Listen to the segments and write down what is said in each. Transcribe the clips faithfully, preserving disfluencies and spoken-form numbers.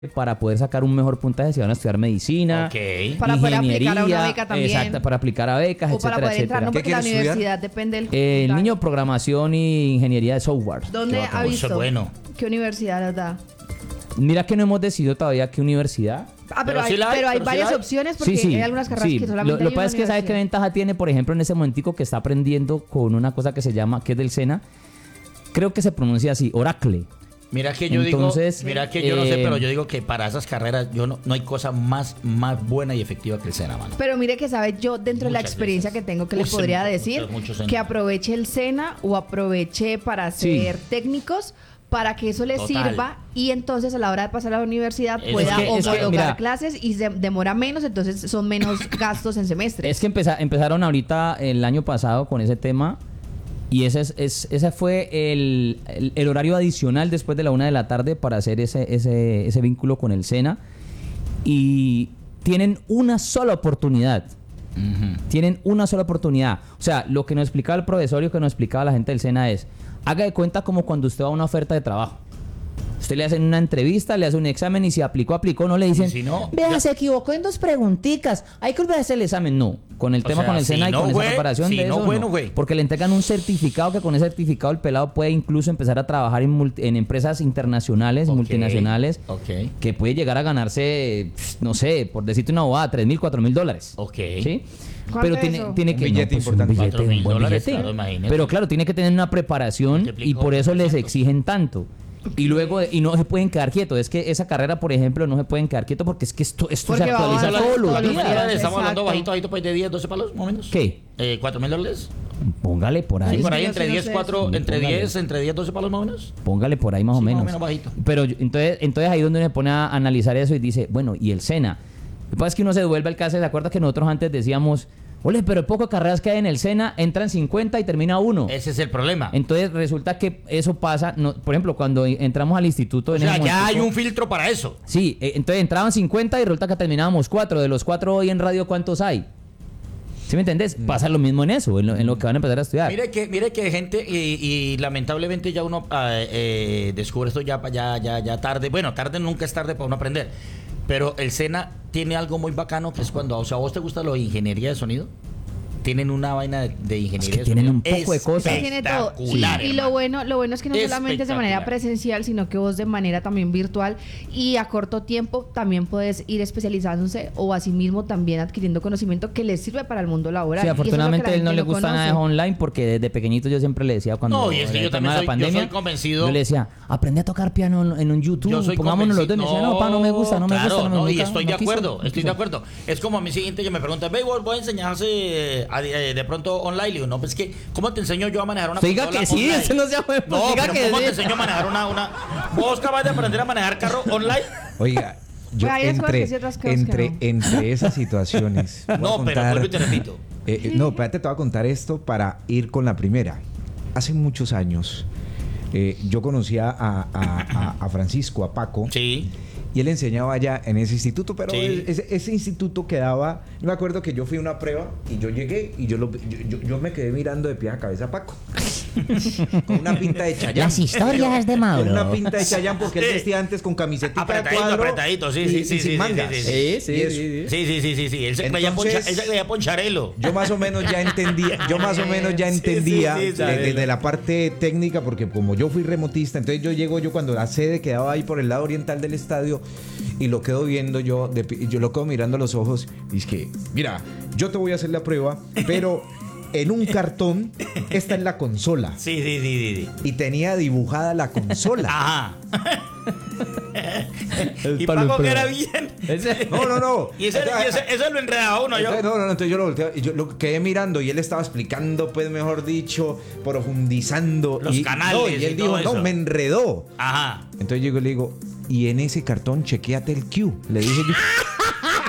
para poder sacar un mejor puntaje si van a estudiar medicina, okay. Para poder aplicar a una beca también. Exacto, para aplicar a becas, o etcétera, para poder etcétera. entrar, no, porque la universidad estudiar? depende del Eh, el puntaje. niño programación y ingeniería de software. ¿Dónde Qué ha bacano, eso es visto? bueno. ¿Qué universidad nos da? Mira que no hemos decidido todavía qué universidad. Ah, pero, Pero hay, sí la hay, pero hay pero sí varias la hay. opciones porque Sí, sí, hay algunas carreras sí. que solamente Lo, hay lo una que pasa es que sabe qué universidad. ventaja tiene, por ejemplo, en ese momentico que está aprendiendo con una cosa que se llama, que es del SENA, creo que se pronuncia así, Oracle. Mira que yo Entonces, digo, mira que yo no sé, eh, pero yo digo que para esas carreras yo no, no hay cosa más, más buena y efectiva que el SENA, mano. Pero mire que sabe yo dentro de la Muchas experiencia veces. que tengo que Uy, le sí, podría muchos, decir muchos, muchos años. que aproveche el SENA o aproveche para Sí. ser técnicos para que eso le Total. sirva y entonces a la hora de pasar a la universidad Es pueda que- es que, homologar mira, clases y se demora menos, entonces son menos gastos en semestres. Es que empeza- empezaron ahorita el año pasado con ese tema y ese, es, es- ese fue el, el- el horario adicional después de la una de la tarde para hacer ese, ese, ese vínculo con el SENA y tienen una sola oportunidad. Ujú. Tienen una sola oportunidad. O sea, lo que nos explicaba el profesor y lo que nos explicaba la gente del SENA es, haga de cuenta como cuando usted va a una oferta de trabajo. Usted le hacen una entrevista, le hace un examen y si aplicó, aplicó, no le dicen, Y si no, vea, ya- se equivocó en dos preguntitas, hay que volver a hacer el examen. No, con el O tema sea, con el si SENA y no con fue, esa preparación si de no eso, fue, no. no fue. Porque le entregan un certificado que con ese certificado el pelado puede incluso empezar a trabajar en, multi- en empresas internacionales, Ok, multinacionales, ok. que puede llegar a ganarse, no sé, por decirte una bobada, tres mil, cuatro mil dólares. Ok. ¿Sí? ¿Cuánto Pero es tiene, eso? tiene Un que billete pues, importante. un billete, Cuatro mil un buen dólares, billete. claro, imagínate. Pero claro, tiene que tener una preparación y Multiplicó por eso les por ciento. exigen tanto. Y luego, y no se pueden quedar quietos. Es que esa carrera, por ejemplo, no se pueden quedar quietos porque es que esto, esto se Porque va actualiza avanzando todos los todos los días. días. Estamos hablando Exacto. bajito, bajito, pues de diez, doce palos, más o menos. ¿Qué? Eh, ¿cuatro mil dólares? Póngale por ahí. Sí, por Sí, ahí yo entre sí no diez, sé cuatro, eso. entre Póngale. diez, entre diez, doce palos más o menos. Póngale por ahí más o Sí, más o menos. menos bajito. Pero yo- entonces, entonces ahí es donde uno se pone a analizar eso y dice, bueno, ¿y el SENA? Lo que pasa es que uno se devuelve al caso. ¿Se acuerda que nosotros antes decíamos, ole, pero el poco de carreras que hay en el SENA, entran cincuenta y termina uno? Ese es el problema. Entonces resulta que eso pasa, no, por ejemplo, cuando entramos al instituto... O en sea, ese ya hay momentico- un filtro para eso. Sí, eh, entonces entraban cincuenta y resulta que terminábamos cuatro. De los cuatro hoy en radio, ¿cuántos hay? ¿Sí me entendés? Pasa lo mismo en eso, en lo, en lo que van a empezar a estudiar. Mire que, mire que gente, y, y lamentablemente ya uno ah, eh, descubre esto ya, ya, ya, ya tarde. Bueno, tarde nunca es tarde para uno aprender. Pero el SENA tiene algo muy bacano que es cuando, o sea, ¿a vos te gusta lo de ingeniería de sonido? Tienen una vaina de, de ingeniería que de tienen sonido. un poco de cosas. Tiene todo. Espectacular, Y, y lo hermano. bueno, lo bueno es que no solamente es de manera Espectacular. presencial, sino que vos de manera también virtual y a corto tiempo también puedes ir especializándose o asimismo también adquiriendo conocimiento que les sirve para el mundo laboral. Sí, Y eso es lo que afortunadamente la a él no gente le gusta conoce. nada de online porque desde pequeñito yo siempre le decía cuando No, y es que en yo el también tema de soy- la yo pandemia, soy convencido- yo le decía, aprende a tocar piano en, en un YouTube, Yo soy pongámonos los dos. Y me decía, no, pa, no me gusta, no me claro, gusta, no me no, gusta. y estoy no de quiso, acuerdo, no estoy quiso. de acuerdo. Es como a mi siguiente que me pregunta, ve, vos voy a enseñarse eh, a- eh, de pronto online. Le digo, no, pues que, ¿cómo te enseño yo a manejar una Usted diga consola que sí, online? eso no sea huevo, No, diga pero que ¿cómo sí. te enseño a manejar una, una... ¿Vos capaz de aprender a manejar carro online? Oiga, yo Pues hay unas cosas entre, que sí, otras cosas que entre, no. entre esas situaciones. voy a No, pero contar- vuelvo y te repito. Eh, eh, no, espérate, te voy a contar esto para ir con la primera. Hace muchos años, eh, yo conocía a, a- a- a Francisco, a Paco. Sí. Y él enseñaba allá en ese instituto, pero Sí. ese, ese instituto quedaba... Yo me acuerdo que yo fui a una prueba y yo llegué y yo, lo, yo, yo- yo me quedé mirando de pie a cabeza a Paco. Con una pinta de Chayán. Las historias de Mauro. Con una pinta de Chayán porque él Sí. vestía antes con camiseta de Apretadito, cuadro apretadito, sí, y- sí, y sí, sin sí, mangas. sí, sí, Sí, sí, Y eso. sí, sí. Sí, sí, sí, sí, sí. Él se, creía, Entonces- poncha, él se creía poncharelo. Yo más o menos ya entendía, yo más o menos ya Sí, sí, entendía sí, de- sabe. desde la parte técnica, porque como yo fui remotista, entonces yo llego yo cuando la sede quedaba ahí por el lado oriental del estadio y lo quedo viendo yo, de pi- yo lo quedo mirando a los ojos y es que, mira, yo te voy a hacer la prueba, pero en un cartón esta es la consola Sí, sí, sí, sí, sí. y tenía dibujada la consola. Ajá. El y palo Paco de que era prueba. bien. Ese- No, no, no. Y ese, y ese, eso lo enredaba uno, yo. Entonces, no, no, no, entonces yo lo volteaba y yo lo quedé mirando y él estaba explicando, pues mejor dicho, profundizando. Los y, canales no, y él y dijo, todo no, eso. me enredó. Ajá. Entonces yo le digo, y en ese cartón chequéate el Q. Le dije yo.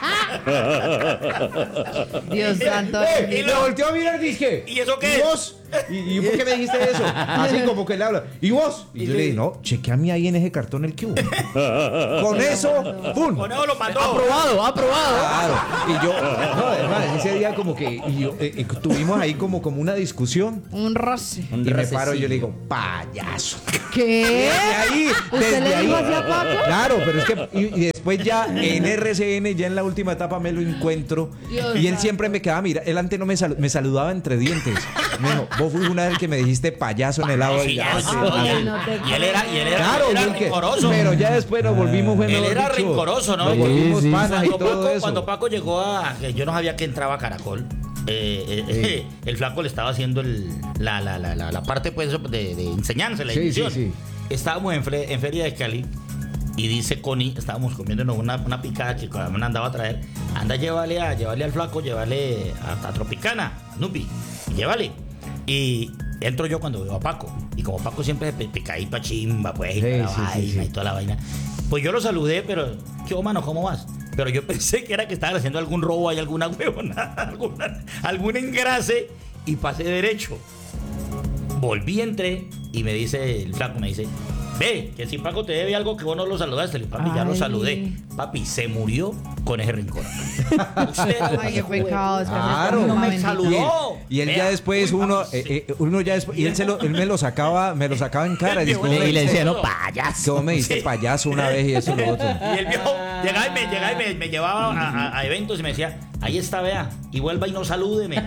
Dios santo. y lo volteó a mirar y dije, ¿Y eso qué ¿y es? vos? ¿Y, y por qué me dijiste eso? Así como que le habla. ¿Y vos? Y yo le dije, no, chequeame ahí en ese cartón el que hubo. Con eso, ¡pum! Con eso lo mandó. Aprobado, aprobado. Claro. Y yo, no, además, ese día como que y yo, eh, eh, tuvimos ahí como, como una discusión. Un roce. Un Y me rececillo. paro y yo le digo, payaso. ¿Qué? Desde ahí, ¿Usted desde le ahí. dijo así a Paco? Claro, pero es que y, y después ya en R C N, ya en la última etapa me lo encuentro. Dios y él santo. siempre me quedaba, mira, él antes no me, salu- me saludaba entre dientes. Me dijo, vos fuiste una vez que me dijiste payaso en el lado Sí, del ya, gas. sí, Ay, oye, no te y él era, y él era, Claro, él era yo el que- rencoroso. pero ya después nos volvimos, fue Él mejor era dicho, rencoroso, ¿no? Nos Sí, volvimos sí. panas y Cuando todo Paco, eso. cuando Paco llegó a... que yo no sabía que entraba a Caracol. eh, eh, eh, el flaco le estaba haciendo el, la, la, la, la, la parte pues, de, de enseñanza, la Sí, edición. sí, sí. Estábamos en, Fre- en Feria de Cali y dice Connie, estábamos comiéndonos una, una picada que me andaba a traer. Anda, llévale, a, llévale al flaco, llévale a, a Tropicana, a Nupi, llévale. Y entro yo cuando veo a Paco. Y como Paco siempre es pe- picadito a chimba, pues, y, Sí, toda la sí, sí, vaina sí. y toda la vaina. Pues yo lo saludé, pero, ¿qué hubo, mano? ¿Cómo vas? Pero yo pensé que era que estaban haciendo algún robo, hay alguna huevona, alguna, algún engrase, y pasé derecho. Volví, entré, y me dice, el flaco me dice, ve, que si Paco te debe algo que vos no lo saludaste. Le digo, papi, ya lo Ay. saludé. Papi, se murió con ese rincón. Usted, Ay, qué pecado. es que Claro. haces No me bendita. saludó. Y él Vea, ya después uy, uno, papi, eh, eh, uno ya después, y él se lo, él me lo sacaba, me lo sacaba en cara. Y Y dice, le- Y le decía, no, Eso. que payaso. vos me diste Sí. payaso una vez y eso y lo otro. Y el viejo llegaba y me, llegaba y me, me llevaba a, a- a eventos y me decía, ahí está, vea, y vuelva y no salúdeme.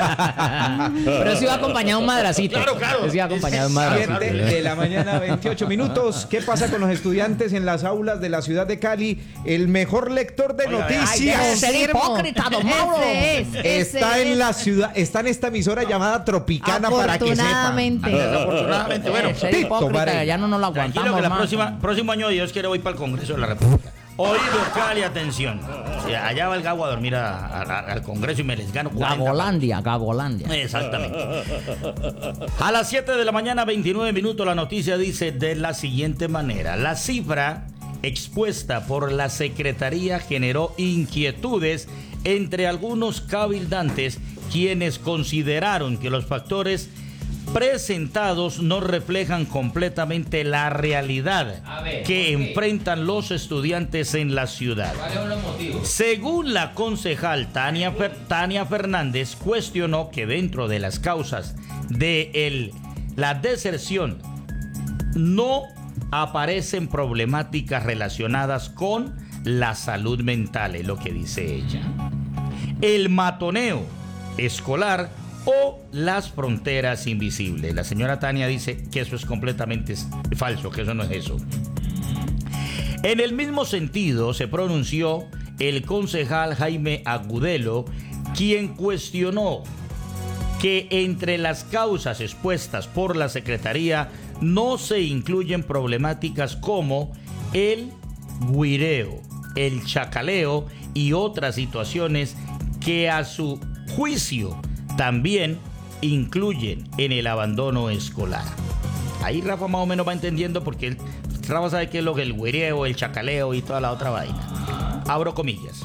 Pero eso iba acompañado de un madracito. Claro, claro. Eso iba acompañado de un madracito. siete de la mañana, veintiocho minutos. ¿Qué pasa con los estudiantes en las aulas de la ciudad de Cali? El mejor lector de Oiga, noticias ay, ser Confirmo. hipócrita, don Mauro. Ese es, ese está es. en la ciudad, está en esta emisora llamada Tropicana para que sepa. Afortunadamente. Desafortunadamente, bueno. Ser Tito, hipócrita, Varela. ya no nos lo Tranquilo aguantamos que la más. próxima, próximo año Dios quiere voy para el Congreso de la República. Oído, Cali, atención. O sea, allá va el Gago a dormir a- a- a- al Congreso y me les gano cuarenta. Gagolandia, Gagolandia. Exactamente. A las siete de la mañana, veintinueve minutos, la noticia dice de la siguiente manera. La cifra expuesta por la Secretaría generó inquietudes entre algunos cabildantes, quienes consideraron que los factores presentados no reflejan completamente la realidad A ver, que ¿por qué? enfrentan los estudiantes en la ciudad. Según la concejal Tania, Fer- Tania Fernández, cuestionó que dentro de las causas de el- la deserción no aparecen problemáticas relacionadas con la salud mental, es lo que dice ella. El matoneo escolar o las fronteras invisibles. La señora Tania dice que eso es completamente falso, que eso no es eso. En el mismo sentido se pronunció el concejal Jaime Agudelo, quien cuestionó que entre las causas expuestas por la Secretaría no se incluyen problemáticas como el guireo, el chacaleo y otras situaciones que a su juicio también incluyen en el abandono escolar. Ahí Rafa más o menos va entendiendo porque él, Rafa sabe qué es lo que el guireo, el chacaleo y toda la otra vaina. Abro comillas.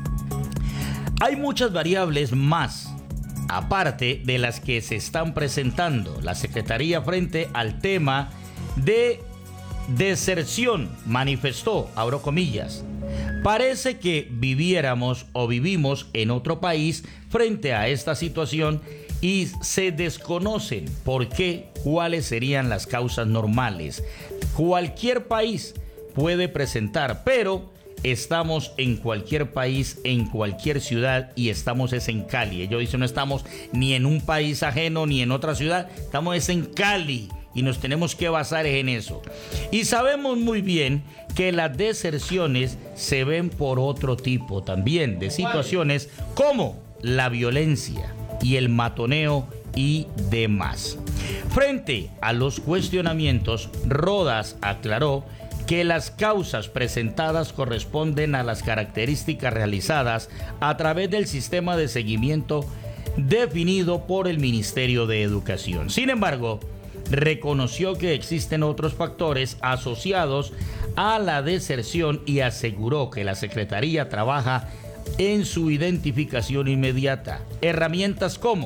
Hay muchas variables más, aparte de las que se están presentando la Secretaría frente al tema de deserción, manifestó, abro comillas. Parece que viviéramos o vivimos en otro país frente a esta situación y se desconocen por qué, cuáles serían las causas normales. Cualquier país puede presentar, pero estamos en cualquier país, en cualquier ciudad y estamos es en Cali. Ellos dicen no estamos ni en un país ajeno ni en otra ciudad, estamos es en Cali. Y nos tenemos que basar en eso. Y sabemos muy bien que las deserciones se ven por otro tipo también de situaciones como la violencia y el matoneo y demás. Frente a los cuestionamientos, Rodas aclaró que las causas presentadas corresponden a las características realizadas a través del sistema de seguimiento definido por el Ministerio de Educación. Sin embargo, reconoció que existen otros factores asociados a la deserción y aseguró que la Secretaría trabaja en su identificación inmediata. Herramientas como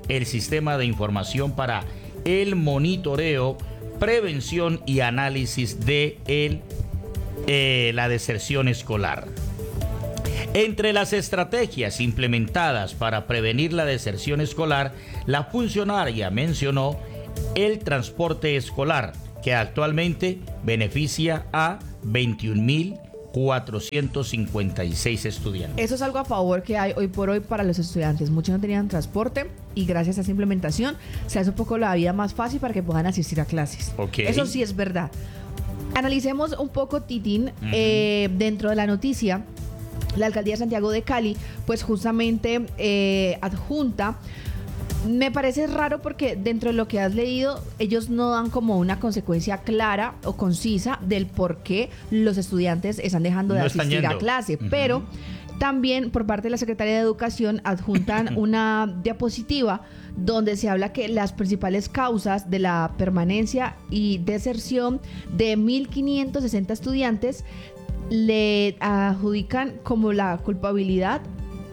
el sistema de información para el monitoreo, prevención y análisis de el, eh, la deserción escolar. Entre las estrategias implementadas para prevenir la deserción escolar, la funcionaria mencionó el transporte escolar, que actualmente beneficia a veintiún mil cuatrocientos cincuenta y seis estudiantes. Eso es algo a favor que hay hoy por hoy para los estudiantes. Muchos no tenían transporte y gracias a esa implementación se hace un poco la vida más fácil para que puedan asistir a clases. Okay. Eso sí es verdad. Analicemos un poco, Titín, Uh-huh. eh, dentro de la noticia. La Alcaldía de Santiago de Cali, pues justamente eh, adjunta. Me parece raro porque dentro de lo que has leído, ellos no dan como una consecuencia clara o concisa del por qué los estudiantes están dejando de No están asistir a yendo. clase. Uh-huh. Pero también por parte de la Secretaría de Educación adjuntan una diapositiva donde se habla que las principales causas de la permanencia y deserción de mil quinientos sesenta estudiantes le adjudican como la culpabilidad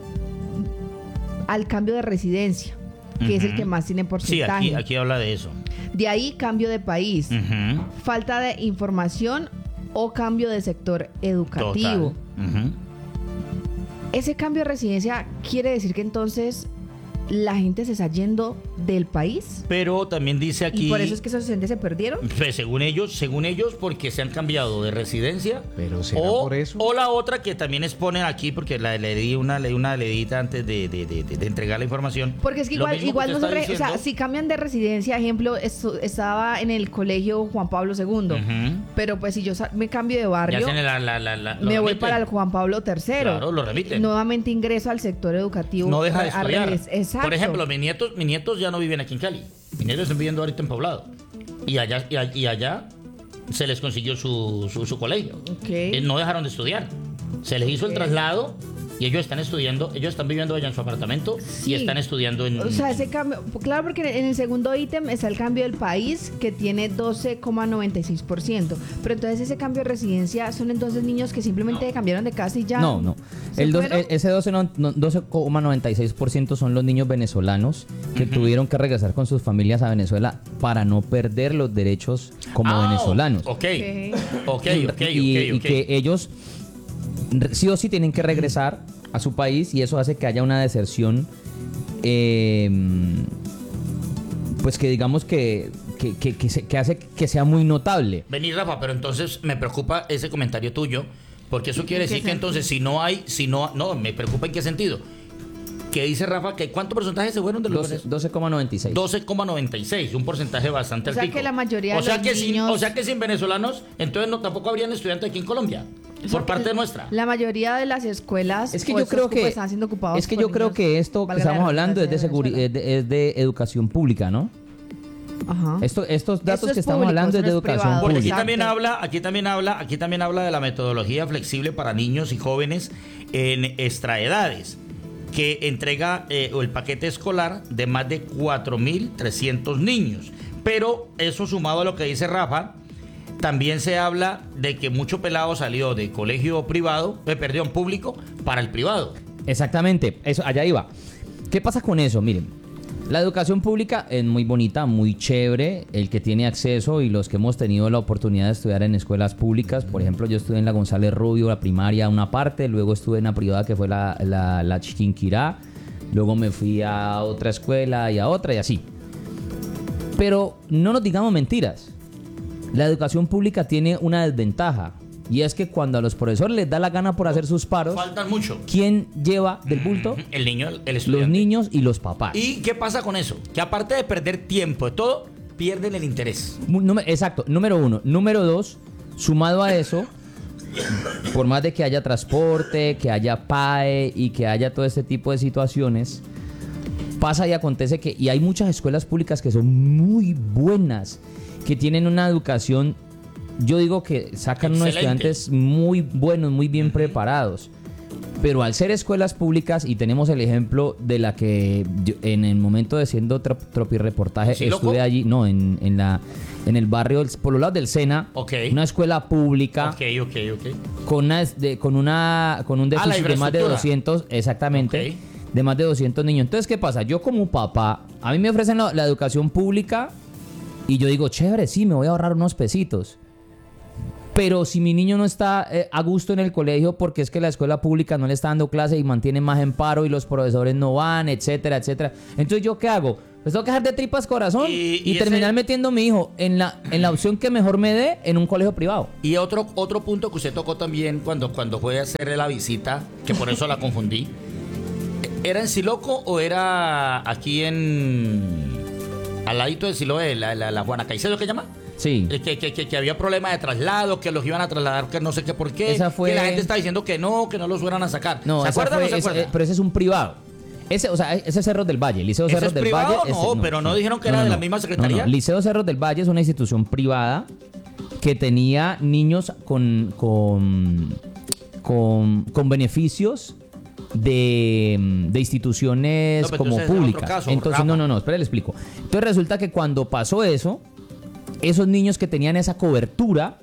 al cambio de residencia, que uh-huh. es el que más tiene Sí, porcentaje. aquí, aquí habla de eso. De ahí cambio de país, Uh-huh. falta de información o cambio de sector educativo. Total. Uh-huh. Ese cambio de residencia quiere decir que entonces la gente se está yendo del país. Pero también dice aquí... Y por eso es que esos estudiantes se perdieron. Pues según ellos, según ellos, porque se han cambiado de residencia. Pero será o, por eso. O la otra que también exponen aquí, porque la, le di una, le di una leidita antes de, de, de, de, de entregar la información. Porque es que Lo igual, mismo igual que no usted se está re- o sea, diciendo. si cambian de residencia, ejemplo, estu- estaba en el colegio Juan Pablo segundo, Ujú. pero pues si yo sa- me cambio de barrio, Ya hacen la, la, la, la- lo me voy remiten. para el Juan Pablo tercero. Claro, lo remiten. Nuevamente ingreso al sector educativo. No deja de a- a estudiar. revés. Exacto. Por ejemplo, mis nietos, mis nietos ya no viven aquí en Cali. Mis nietos están viviendo ahorita en Poblado. Y allá, y a- y allá se les consiguió su, su, su colegio. Ok. Eh, No dejaron de estudiar. Se les hizo el Ok. traslado y ellos están estudiando. Ellos están viviendo allá en su apartamento Sí. y están estudiando en... O sea, ese cambio, claro, porque en el segundo ítem está el cambio del país, que tiene doce coma noventa y seis por ciento. Pero entonces ese cambio de residencia son entonces niños que simplemente No. cambiaron de casa y ya. No, no. ¿Se El dos- fueron? e- ese doce no- no- doce coma noventa y seis por ciento son los niños venezolanos que Ujú. tuvieron que regresar con sus familias a Venezuela para no perder los derechos como Ah, venezolanos. Ok, Ok. ok, ok, y, ok, y ok. que ellos re- sí o sí tienen que regresar a su país y eso hace que haya una deserción, eh, pues que digamos que, que, que- que se- que hace que sea muy notable. Vení, Rafa, pero entonces me preocupa ese comentario tuyo, porque eso quiere ¿En qué decir que sentido? entonces si no hay, si no, no, me preocupa en qué sentido. Que dice Rafa que ¿cuánto porcentaje se fueron de los venezolanos? doce coma noventa y seis. doce coma noventa y seis, un porcentaje bastante O sea altico. que la mayoría de o sea los que sin, niños- O sea que sin venezolanos, entonces no, tampoco habrían estudiantes aquí en Colombia, O sea por que parte nuestra. La mayoría de las escuelas Es que o yo estos creo cupos que están siendo ocupados es que por yo creo niños, que esto que valga la estamos hablando es de redundancia, seguri- es Venezuela. de, es de educación pública, ¿no? Ajá. Esto, estos datos Esto es que estamos público, hablando eso es de no es educación privado. Porque aquí pública. Exacto. también habla, aquí también habla, aquí también habla de la metodología flexible para niños y jóvenes en extraedades, que entrega eh, el paquete escolar de más de cuatro mil trescientos niños. Pero eso sumado a lo que dice Rafa, también se habla de que mucho pelado salió de colegio privado, eh, perdón, público para el privado. Exactamente, eso, allá iba. ¿Qué pasa con eso? Miren, la educación pública es muy bonita, muy chévere, el que tiene acceso y los que hemos tenido la oportunidad de estudiar en escuelas públicas. Por ejemplo, yo estudié en la González Rubio, la primaria, una parte, luego estuve en la privada que fue la, la, la Chiquinquirá, luego me fui a otra escuela y a otra y así. Pero no nos digamos mentiras, la educación pública tiene una desventaja y es que cuando a los profesores les da la gana por hacer sus paros, Faltan mucho. ¿quién lleva del bulto? El niño, el estudiante. Los niños y los papás. ¿Y qué pasa con eso? Que aparte de perder tiempo de todo, pierden el interés. Mu- número- Exacto, número uno. Número dos, sumado a eso, por más de que haya transporte, que haya P A E y que haya todo este tipo de situaciones, pasa y acontece que, y hay muchas escuelas públicas que son muy buenas, que tienen una educación, yo digo que sacan unos Excelente. estudiantes muy buenos, muy bien preparados. Pero al ser escuelas públicas, y tenemos el ejemplo de la que yo- en el momento de siendo tro- tropireportaje ¿Sí, loco? estuve allí, no, en, en la en el barrio, del- por los lados del Sena, Ok. una escuela pública Ok, ok, ok. con una, de- con una con un Ah, la déficit de más de infraestructura. doscientos, exactamente, Ok. de más de doscientos niños. Entonces, ¿qué pasa? Yo como papá, a mí me ofrecen la, la educación pública y yo digo, chévere, sí, me voy a ahorrar unos pesitos. Pero si mi niño no está eh, a gusto en el colegio porque es que la escuela pública no le está dando clase y mantiene más en paro y los profesores no van, etcétera, etcétera. Entonces, ¿yo qué hago? Pues tengo que dejar de tripas corazón y, y, y terminar ese... metiendo a mi hijo en la, en la opción que mejor me dé en un colegio privado. Y otro, otro punto que usted tocó también cuando, cuando fue a hacerle la visita, que por eso la confundí. ¿Era en Siloco o era aquí en... al ladito de Siloé, la, la, la Juana Caicedo, ¿qué llama? Sí. Que, que, que, que había problema de traslado, que los iban a trasladar, que no sé qué por qué. Esa fue... Que la gente está diciendo que no, que no los fueran a sacar. No, ¿Se acuerdan fue, o no se ese, acuerdan? Pero ese es un privado. Ese, o sea, ese es Cerros del Valle, Liceo ¿Ese Cerros es del privado? Valle. No, ese, no, pero no dijeron que no, era no, de no, la misma no, secretaría. no. Liceo Cerros del Valle es una institución privada que tenía niños con, con, con, con beneficios de, de instituciones No, pero como entonces es públicas. otro caso, entonces, Rafa. no, no, no, espera, le explico. Entonces resulta que cuando pasó eso, esos niños que tenían esa cobertura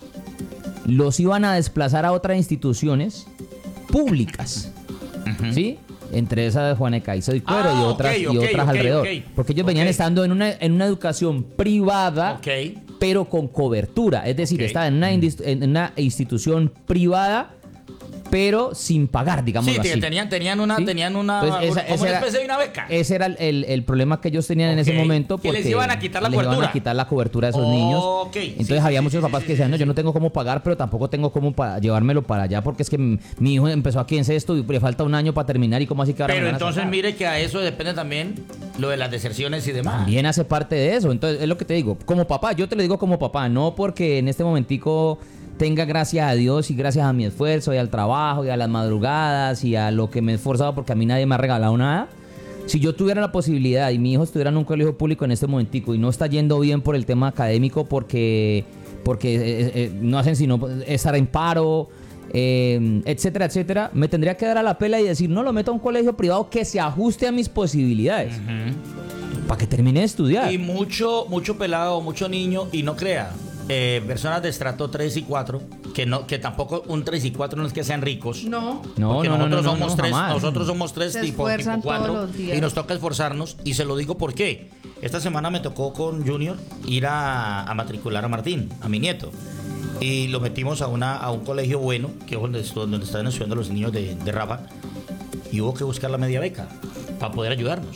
los iban a desplazar a otras instituciones públicas, uh-huh. ¿sí? Entre esas de Juana Caicedo y Cuero ah, y otras, okay, y okay, otras okay, alrededor. okay. Porque ellos venían okay. estando en una, en una educación privada, okay. pero con cobertura. Es decir, okay. estaban en una, en una institución privada, pero sin pagar, digamos sí, así. tenían, tenían una, ¿sí? tenían una, Entonces, esa, como esa una era, especie de una beca. Ese era el, el, el problema que ellos tenían okay. en ese momento. Porque que les iban a quitar la les cobertura. iban a quitar la cobertura a esos okay. niños. Sí, Entonces sí, había sí, muchos sí, papás sí, que decían, sí, no, sí. yo no tengo cómo pagar, pero tampoco tengo cómo para llevármelo para allá porque es que mi, mi hijo empezó aquí en sexto y le falta un año para terminar y cómo así que ahora Pero me van a entonces sacar? mire que a eso depende también lo de las deserciones y demás. También hace parte de eso. Entonces es lo que te digo. Como papá, yo te lo digo como papá, no porque en este momentico tenga gracias a Dios y gracias a mi esfuerzo y al trabajo y a las madrugadas y a lo que me he esforzado porque a mí nadie me ha regalado nada. Si yo tuviera la posibilidad y mi hijo estuviera en un colegio público en este momentico y no está yendo bien por el tema académico porque, porque eh, eh, no hacen sino estar en paro, eh, etcétera, etcétera, me tendría que dar a la pela y decir, no, lo meto a un colegio privado que se ajuste a mis posibilidades. Uh-huh. Para que termine de estudiar. Y mucho, mucho pelado, mucho niño, y no crea. Eh, personas de estrato tres y cuatro, que no, que tampoco un tres y cuatro no es que sean ricos. No. No, porque no, no, nosotros no, somos no, tres, jamás. nosotros somos tres Se tipo, tipo esfuerzan cuatro todos los días. y nos toca esforzarnos y se lo digo por qué. Esta semana me tocó con Junior ir a, a matricular a Martín, a mi nieto. Y lo metimos a una a un colegio bueno, que es donde, donde están estudiando los niños de, de Rafa, y hubo que buscar la media beca para poder ayudarnos.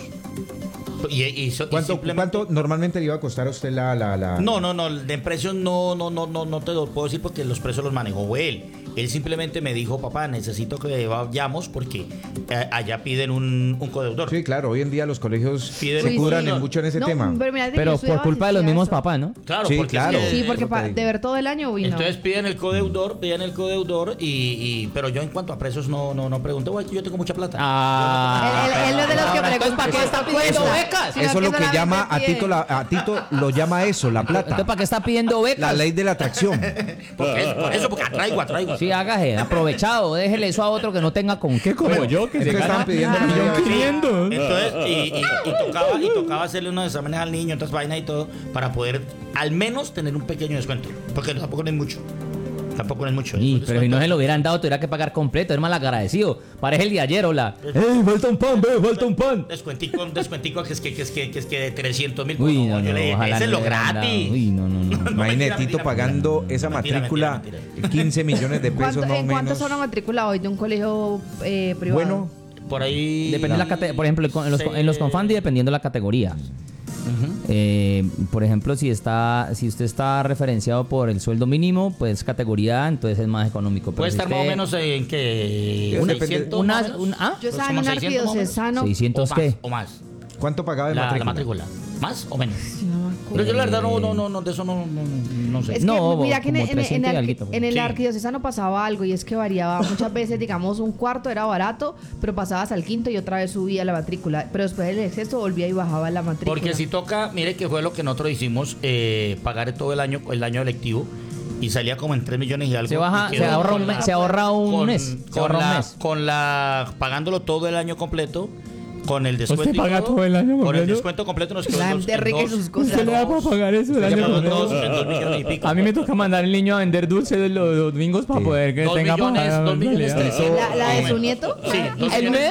Y, y so, ¿Cuánto, y ¿Cuánto normalmente le iba a costar a usted la...? la, la... No, no, no, de precios no, no, no, no, no te lo puedo decir porque los precios los manejó él. Él simplemente me dijo, papá, necesito que vayamos porque eh, allá piden un, un codeudor. Sí, claro, hoy en día los colegios Piden se un curan codeudor. en mucho en ese No, tema. Pero, mira, Pero por culpa de los mismos papás, ¿no? Claro, Sí, porque claro. es que- Sí, porque Eso te pa- digo. de ver todo el año, uy, no. Entonces piden el codeudor, piden el codeudor y, y pero yo en cuanto a precios no no no pregunto, "Güey, yo tengo mucha plata." Ah, Él- él- él no es de los que entonces, pregunta ¿para qué está pidiendo cuesta. becas? Sino Eso es lo que que solamente llama a pide. Tito, la, a Tito lo llama eso, la Entonces, plata. ¿para qué está pidiendo becas? La ley de la atracción. Porque es- por eso porque atraigo, atraigo. Sí, hágase, aprovechado, déjele eso a otro que no tenga con qué, como yo, que Es se que gana estaban pidiendo la un millón media beca. quinientos. Entonces, y, y- y tocaba, y tocaba hacerle unos exámenes al niño, otras vainas y todo, para poder al menos tener un pequeño descuento. Porque tampoco no es mucho. Tampoco no es mucho. Sí, Un pero si descuento. no se lo hubieran dado, tuviera que pagar completo, es mal agradecido. Parece el de ayer, hola. ¡Ey, falta un pan, ve, falta un pan! Descuentico, descuentico que es que, que es que, que es que de trescientos mil. Uy, no, no, yo le dije, ojalá ese es no lo le hubieran gratis. dado. Uy, no, no, no. No, Imagínate mentira, Tito mentira, pagando mentira. esa Mentira, matrícula, mentira, mentira. quince millones de pesos, ¿Cuánto- no ¿En cuánto menos. son una matrícula hoy de un colegio eh, privado? Bueno, Por ahí. Depende de la cate- por ejemplo, en los, Sí. en los Confandi, dependiendo de la categoría. Ujú. Eh, por ejemplo, si está, si usted está referenciado por el sueldo mínimo, pues categoría A, entonces es más económico. Pero Puede si estar usted- más o menos en que. Una- seiscientos una- más o menos. un- ¿ah? Yo estaba en Como un seiscientos más o menos. arquidiocesano. seiscientos o qué? más, o más. ¿cuánto pagaba de La, la matrícula? matrícula. ¿Más o menos? Sí, no me acuerdo. Pero yo la verdad no, no, no, no de eso no, no, no sé. Es que No, mira que en, como en- en trescientos y el, alguito, pues. en el Sí. arquidiocesano pasaba algo y es que variaba. Muchas veces, digamos, un cuarto era barato, pero pasabas al quinto y otra vez subía la matrícula. Pero después del exceso volvía y bajaba la matrícula. Porque si toca, mire que fue lo que nosotros hicimos, eh, pagar todo el año, el año electivo, y salía como en tres millones y algo. Se baja, y se quedó ahorra con un, la- mes, se ahorra un con- mes. Se Con ahorra un la, mes. con la, pagándolo todo el año completo, con el descuento. ¿Usted y paga todo el año Con el completo? descuento completo nos quedó La en dos- gente en rica y dos- sus cosas. ¿Usted le da para pagar eso el nos año quedó en completo? dos- en dos millones y pico. A mí me toca mandar al niño a vender dulces los, los domingos para Sí. poder que Dos tenga millones, para dos millones pagar. trescientos. ¿La, la de su nieto? Sí, dos ¿El millones- mes?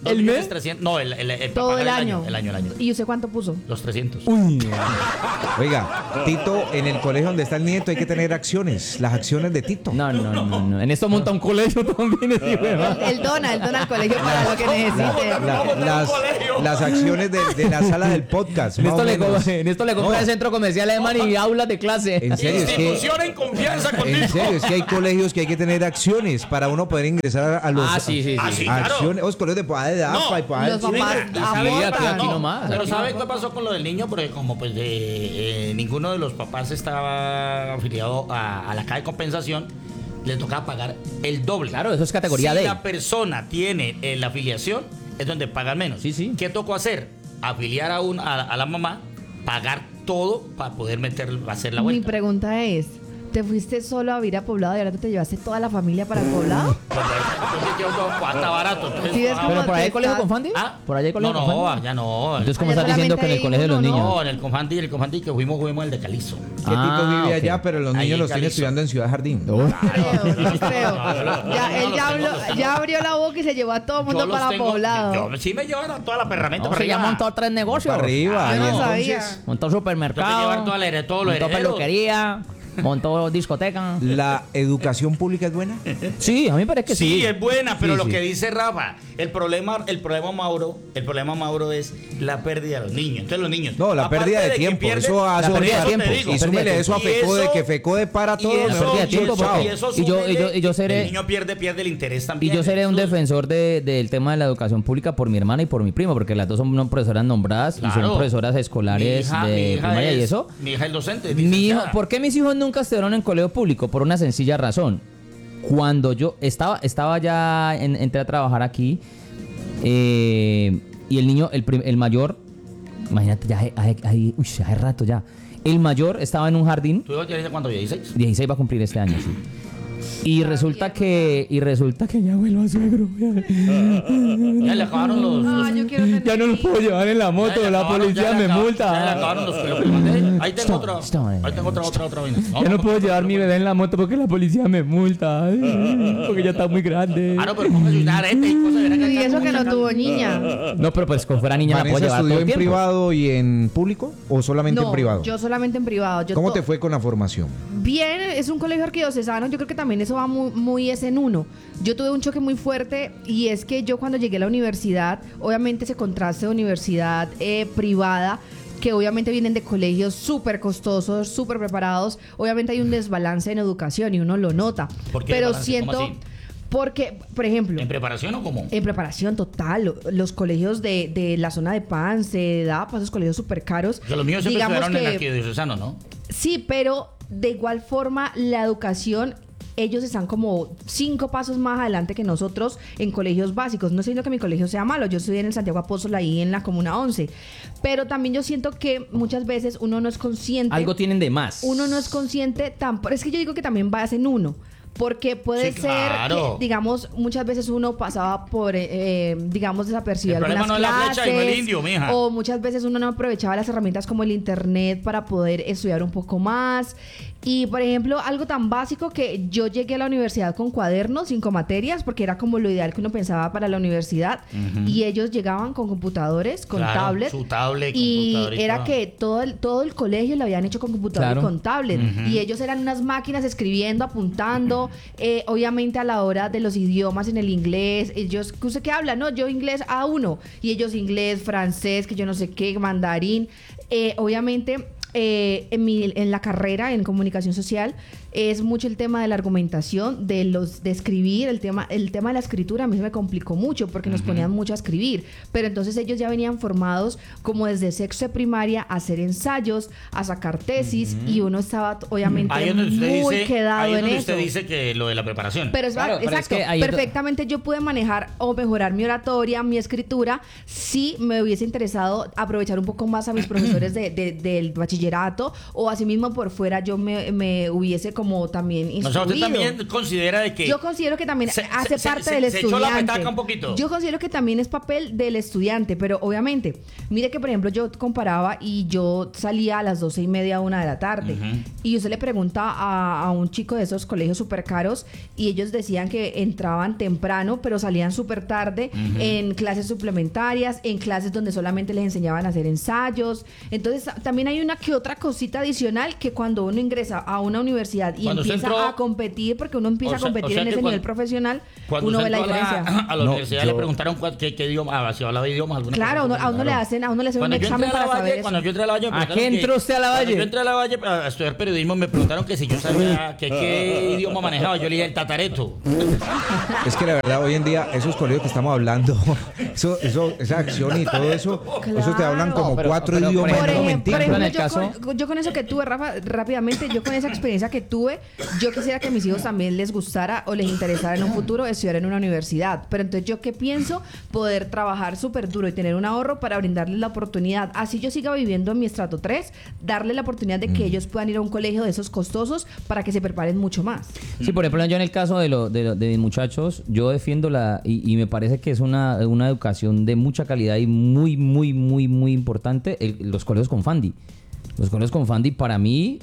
dos ¿El millones mes? trescientos. No, el, el, el, Todo para el pagar año. El año, el año. ¿Y usted cuánto puso? Los trescientos. Uy. Oiga, Tito, en el colegio donde está el nieto hay que tener acciones, las acciones de Tito. No, no, no, no. En esto monta un colegio también, ese huevón. Él dona, él dona al colegio para lo que necesite. La- Vamos a las, un colegio. las acciones de, de la sala del podcast. En más esto, o le menos. compra, en esto le compra No. el centro comercial alemán y aulas de clase. En serio, es que, Institución en confianza contigo. en serio, es que hay colegios que hay que tener acciones para uno poder ingresar a los Ah, sí, sí, sí. Ah, sí, claro. acciones. Los colegios de poda de No, APA y poda los de- papás ¿Y sabe Sí, qué aquí- pasa? aquí nomás, Pero aquí ¿sabe nomás. qué pasó con lo del niño? Porque como pues de, eh, ninguno de los papás estaba afiliado a, a la caja de compensación, le tocaba pagar el doble. Claro, eso es categoría si D. la persona tiene eh, la afiliación, es donde pagan menos. Sí, sí. ¿Qué tocó hacer? Afiliar a, un, a, a la mamá, pagar todo para poder meter, hacer la Mi vuelta. pregunta es, ¿te fuiste solo a vivir a Poblado y ahora te llevaste toda la familia para el Poblado? Entonces, yo, yo, está barato. Entonces, Sí, es ah, como- ¿Pero por ahí hay te colegio estás- con Fandi? ah, ¿Por allá hay colegio no, con no, Fandi? ya no. Entonces, ¿cómo Allá estás diciendo que en el solamente colegio de los hay uno, niños? No, en el Confandi, en el Confandi que fuimos, fuimos el de Calizo. Que Tito Ah, vive ok. allá, pero los Ahí niños en los tiene Calizo. estudiando en Ciudad Jardín. Creo, no creo. no, Ya, no, él los ya, tengo, habló- los tengo. ya abrió la boca y se llevó a todo el mundo Yo los para tengo- Poblado. Yo, sí me llevaron toda la perramenta No, para se ya arriba. montó tres negocios. Para arriba. Yo no y entonces- sabía. Montó Tengo que supermercado. llevar toda la here- todo lo montó heredero. peluquería. Montó discoteca. ¿La educación pública es buena? Sí, a mí me parece que sí. Sí, es buena, pero Sí, lo sí. que dice Rafa, el problema, el problema Mauro, el problema Mauro es la pérdida de los niños. Entonces los niños. No, la aparte pérdida de que tiempo. pierden- Eso hace la pérdida de eso te tiempo. digo. Y súmele eso a Y FECODE, eso- que FECODE para todo. y eso- La pérdida de tiempo, y eso- porque- y eso y yo- y yo- y yo súmele, seré- el niño pierde, pierde el interés Y también. yo seré un Entonces, defensor de- del tema de la educación pública por mi hermana y por mi primo, porque las dos son no, profesoras nombradas y claro. son profesoras Mi escolares hija- mi de hija primaria y es- eso. Mi hija es docente. Mi hijo, licenciada. ¿por qué mis hijos nunca estuvieron en colegio público? Por una sencilla razón. Cuando yo estaba, estaba ya, en- entré a trabajar aquí, eh, y el niño, el, prim- el mayor, imagínate, ya hace, hace- hace- uy, hace rato ya. El mayor estaba en un jardín, ¿Tu hijo tiene cuánto? ¿dieciséis? dieciséis va a cumplir este año, sí. Y resulta que, y resulta que ya vuelvo a suegro. Ya le acabaron los... No, los- yo quiero tener Ya no los puedo llevar en la ya moto, le la acabaron- policía ya le me acab- multa. Ya le acabaron los lo que le mandé. Ahí tengo Stop, otra. stop. Ahí tengo otra, otra, otra vaina. Ya no puedo llevar mi bebé en la moto porque la policía me multa. Ay, porque ya está muy grande. Ah, no, pero póngase una arete y cosas. verá Y acá eso como que no mucha tuvo cal- niña. No, pero pues como fuera niña la puedo ¿Vanessa llevar todo estudió el en tiempo. privado y en público o solamente No, en privado? yo solamente en privado. Yo ¿Cómo to- te fue con la formación? Bien, es un colegio arquidiocesano, yo creo que también eso va muy, muy es en uno. Yo tuve un choque muy fuerte y es que yo cuando llegué a la universidad, obviamente ese contraste de universidad eh, privada, que obviamente vienen de colegios súper costosos, súper preparados, obviamente hay un desbalance en educación y uno lo nota. ¿Por qué Pero desbalance? ¿Cómo siento, así? porque, por ejemplo... ¿En preparación o cómo? En preparación total, los colegios de, de la zona de Pance, de Dapa, esos colegios súper caros. O sea, los míos siempre digamos estudiaron en que- arquidiocesano, ¿no? Sí, pero de igual forma la educación, ellos están como cinco pasos más adelante que nosotros en colegios básicos. No estoy diciendo que mi colegio sea malo, yo estudié en el Santiago Apóstol ahí en la Comuna once, pero también yo siento que muchas veces uno no es consciente. Algo tienen de más. Uno no es consciente tan... Es que yo digo que también vas en uno. Porque puede Sí, ser claro. que, digamos, muchas veces uno pasaba por, eh, eh, digamos, desapercibido El algunas problema no es la clases. flecha, sino el indio, mija. O muchas veces uno no aprovechaba las herramientas como el internet para poder estudiar un poco más. Y, por ejemplo, algo tan básico que yo llegué a la universidad con cuadernos, cinco materias, porque era como lo ideal que uno pensaba para la universidad. Y ellos llegaban con computadores, con Claro, tablet. su tablet, y computador y era todo. que todo el, todo el colegio lo habían hecho con computador Claro. y con tablet. Y ellos eran unas máquinas escribiendo, apuntando. Eh, obviamente a la hora de los idiomas en el inglés, ellos, ¿usted qué habla? No, yo inglés A uno. Y ellos inglés, francés, que yo no sé qué, mandarín. Eh, obviamente... Eh, en, mi, en la carrera en comunicación social es mucho el tema de la argumentación, de los de escribir, el tema el tema de la escritura a mí se me complicó mucho porque nos ponían mucho a escribir, pero entonces ellos ya venían formados como desde sexto de primaria a hacer ensayos, a sacar tesis y uno estaba obviamente Ahí es donde usted muy dice, quedado ahí es en donde eso. usted dice que lo de la preparación. Pero es Claro, pero es exacto, que ahí es do- perfectamente yo pude manejar o mejorar mi oratoria, mi escritura, si me hubiese interesado aprovechar un poco más a mis profesores de, de- del bachillerato o asimismo por fuera yo me, me hubiese como también O sea, instruido. usted también considera de que... Yo considero que también Se- hace se- parte se- del se estudiante. echó la petaca un poquito. Yo considero que también es papel del estudiante, pero obviamente, mire que por ejemplo yo comparaba y yo salía a las doce y media, una de la tarde, y usted le pregunta a, a un chico de esos colegios súper caros y ellos decían que entraban temprano, pero salían súper tarde en clases suplementarias, en clases donde solamente les enseñaban a hacer ensayos. Entonces también hay una que otra cosita adicional que cuando uno ingresa a una universidad y Cuando usted empieza entró- a competir, porque uno empieza O sea- a competir o sea en que ese cuando- nivel profesional, Cuando uno usted ve la entró a diferencia. A la No, universidad yo- le preguntaron cuál- qué, qué idioma, ah, si hablaba idiomas, alguna Claro, a cosa uno, a uno le claro. hacen, a uno le hacen un Cuando yo examen entré a la para Valle, saber eso. cuando yo entré a la Valle, me ¿A preguntaron qué que- entró usted a la cuando Valle? yo entré a la Valle a estudiar periodismo, me preguntaron que si yo sabía que qué idioma manejaba. Yo le dije el tatareto. Es que la verdad, hoy en día, esos colegios que estamos hablando, eso, eso, esa acción y todo eso, eso te hablan como No, pero- cuatro pero, por idiomas Por en un ejemplo, momentico. por en ejemplo, el yo, caso- con, yo con eso que tuve, Rafa, rápidamente, yo con esa experiencia que tuve, yo quisiera que a mis hijos también les gustara o les interesara en un futuro estudiar en una universidad. Pero entonces, ¿yo qué pienso? Poder trabajar súper duro y tener un ahorro para brindarles la oportunidad. Así yo siga viviendo en mi estrato tres, darle la oportunidad de que ellos puedan ir a un colegio de esos costosos para que se preparen mucho más. Sí, por ejemplo, yo en el caso de, lo, de, lo- de mis muchachos, yo defiendo la... Y, y me parece que es una, una educación de mucha calidad y muy, muy, muy, muy importante, el- los colegios con Fandi. Los colegios con Fandi, para mí...